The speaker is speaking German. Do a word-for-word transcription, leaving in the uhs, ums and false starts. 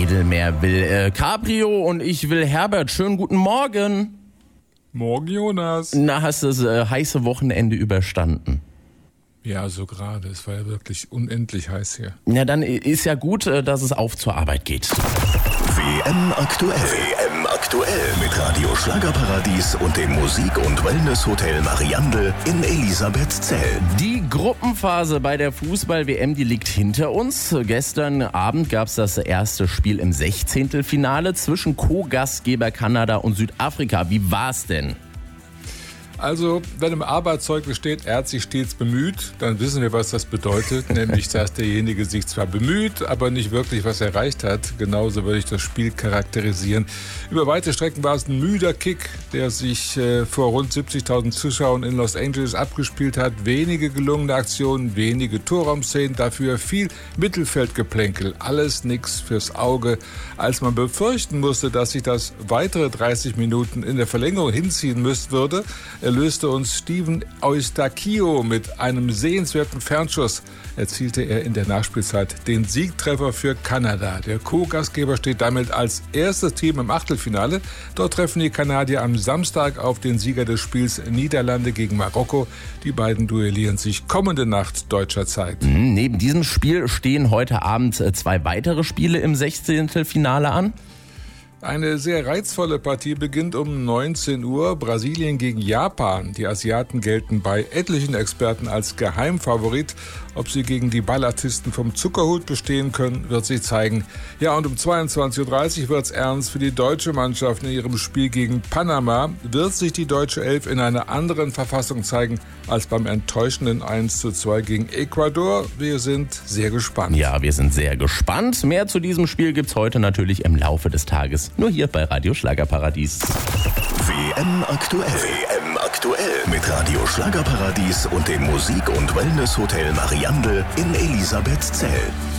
Mittelmeer will äh, Cabrio und ich will Herbert. Schönen guten Morgen. Morgen, Jonas. Na, hast du das äh, heiße Wochenende überstanden? Ja, so gerade. Es war ja wirklich unendlich heiß hier. Na, dann ist ja gut, äh, dass es auf zur Arbeit geht. W M aktuell. W M aktuell mit Radio Schlagerparadies und dem Musik- und Wellness-Hotel Mariandel in Elisabethzell. Die Gruppenphase bei der Fußball-W M, die liegt hinter uns. Gestern Abend gab es das erste Spiel im Sechzehntelfinale zwischen Co-Gastgeber Kanada und Südafrika. Wie war's denn? Also, wenn im Arbeitszeugnis steht, er hat sich stets bemüht, dann wissen wir, was das bedeutet. Nämlich, dass derjenige sich zwar bemüht, aber nicht wirklich was erreicht hat. Genauso würde ich das Spiel charakterisieren. Über weite Strecken war es ein müder Kick, der sich äh, vor rund siebzigtausend Zuschauern in Los Angeles abgespielt hat. Wenige gelungene Aktionen, wenige Torraumszenen, dafür viel Mittelfeldgeplänkel. Alles nix fürs Auge. Als man befürchten musste, dass sich das weitere dreißig Minuten in der Verlängerung hinziehen müsste, würde, löste uns Steven Eustachio mit einem sehenswerten Fernschuss. Erzielte er in der Nachspielzeit den Siegtreffer für Kanada. Der Co-Gastgeber steht damit als erstes Team im Achtelfinale. Dort treffen die Kanadier am Samstag auf den Sieger des Spiels Niederlande gegen Marokko. Die beiden duellieren sich kommende Nacht deutscher Zeit. Mhm, neben diesem Spiel stehen heute Abend zwei weitere Spiele im Sechzehntelfinale an. Eine sehr reizvolle Partie beginnt um neunzehn Uhr. Brasilien gegen Japan. Die Asiaten gelten bei etlichen Experten als Geheimfavorit. Ob sie gegen die Ballartisten vom Zuckerhut bestehen können, wird sich zeigen. Ja, und um zweiundzwanzig Uhr dreißig wird es ernst für die deutsche Mannschaft in ihrem Spiel gegen Panama. Wird sich die deutsche Elf in einer anderen Verfassung zeigen als beim enttäuschenden eins zu zwei gegen Ecuador? Wir sind sehr gespannt. Ja, wir sind sehr gespannt. Mehr zu diesem Spiel gibt's heute natürlich im Laufe des Tages. Nur hier bei Radio Schlagerparadies. W M aktuell. W M aktuell mit Radio Schlagerparadies und dem Musik- und Wellness-Hotel Mariandel in Elisabethzell.